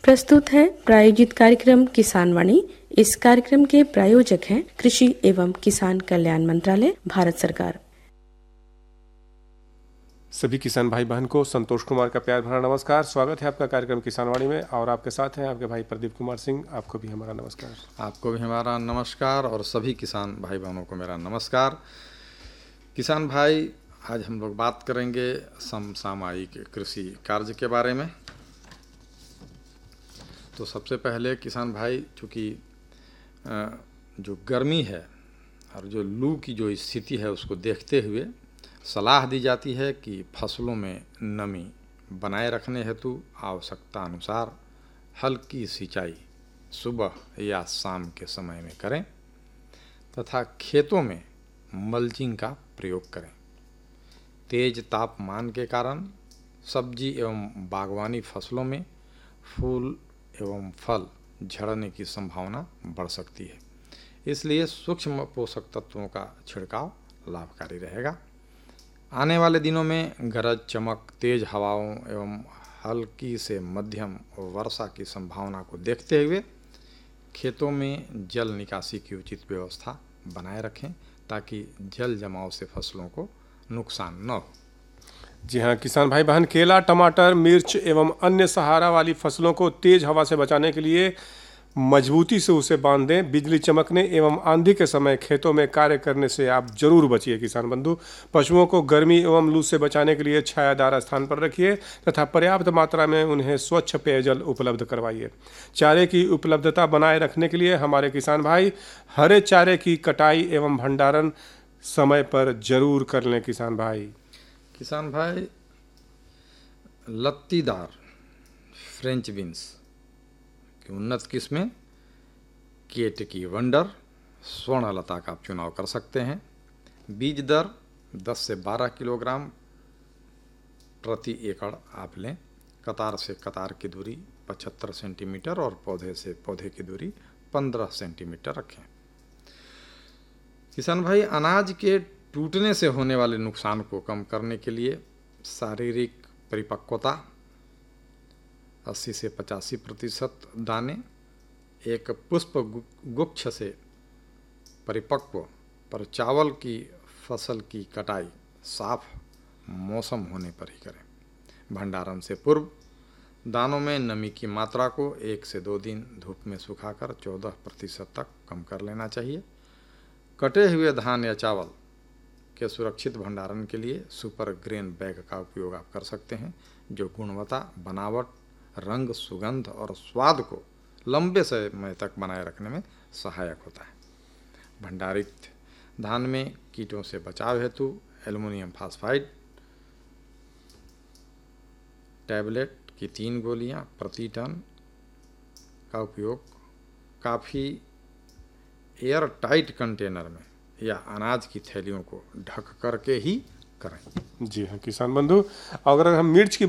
प्रस्तुत है प्रायोजित कार्यक्रम किसान वाणी। इस कार्यक्रम के प्रायोजक हैं कृषि एवं किसान कल्याण मंत्रालय, भारत सरकार। सभी किसान भाई बहन को संतोष कुमार का प्यार भरा नमस्कार। स्वागत है आपका कार्यक्रम किसान वाणी में और आपके साथ हैं आपके भाई प्रदीप कुमार सिंह। आपको भी हमारा नमस्कार। आपको भी हमारा नमस्कार और सभी किसान भाई बहनों को मेरा नमस्कार। किसान भाई, आज हम लोग बात करेंगे समसामयिक कृषि कार्य के बारे में। तो सबसे पहले किसान भाई, चूँकि जो गर्मी है और जो लू की जो स्थिति है उसको देखते हुए सलाह दी जाती है कि फसलों में नमी बनाए रखने हेतु आवश्यकता अनुसार हल्की सिंचाई सुबह या शाम के समय में करें तथा खेतों में मल्चिंग का प्रयोग करें। तेज तापमान के कारण सब्जी एवं बागवानी फसलों में फूल एवं फल झड़ने की संभावना बढ़ सकती है, इसलिए सूक्ष्म पोषक तत्वों का छिड़काव लाभकारी रहेगा। आने वाले दिनों में गरज चमक, तेज हवाओं एवं हल्की से मध्यम वर्षा की संभावना को देखते हुए खेतों में जल निकासी की उचित व्यवस्था बनाए रखें ताकि जल जमाव से फसलों को नुकसान न हो। जी हाँ किसान भाई बहन, केला, टमाटर, मिर्च एवं अन्य सहारा वाली फसलों को तेज हवा से बचाने के लिए मजबूती से उसे बांध दें। बिजली चमकने एवं आंधी के समय खेतों में कार्य करने से आप जरूर बचिए किसान बंधु। पशुओं को गर्मी एवं लू से बचाने के लिए छायादार स्थान पर रखिए तथा पर्याप्त मात्रा में उन्हें स्वच्छ पेयजल उपलब्ध करवाइए। चारे की उपलब्धता बनाए रखने के लिए हमारे किसान भाई हरे चारे की कटाई एवं भंडारण समय पर जरूर कर लें। किसान भाई, लत्तीदार फ्रेंच बीन्स की उन्नत किस्में केटकी वंडर, स्वर्णलता का आप चुनाव कर सकते हैं। बीज दर 10 से 12 किलोग्राम प्रति एकड़ आप लें। कतार से कतार की दूरी 75 सेंटीमीटर और पौधे से पौधे की दूरी 15 सेंटीमीटर रखें। किसान भाई, अनाज के टूटने से होने वाले नुकसान को कम करने के लिए शारीरिक परिपक्वता 80 से 85% दाने, एक पुष्प गुच्छ से परिपक्व पर चावल की फसल की कटाई साफ मौसम होने पर ही करें। भंडारण से पूर्व दानों में नमी की मात्रा को 1 से 2 दिन धूप में सुखाकर 14% तक कम कर लेना चाहिए। कटे हुए धान या चावल के सुरक्षित भंडारण के लिए सुपर ग्रेन बैग का उपयोग आप कर सकते हैं, जो गुणवत्ता, बनावट, रंग, सुगंध और स्वाद को लंबे समय तक बनाए रखने में सहायक होता है। भंडारित धान में कीटों से बचाव हेतु एल्युमिनियम फॉस्फाइड टैबलेट की 3 गोलियां प्रति टन का उपयोग काफ़ी एयर टाइट कंटेनर में या अनाज की थैलियों को ढक करके ही करें। जी हाँ किसान बंधु, अगर हम मिर्च की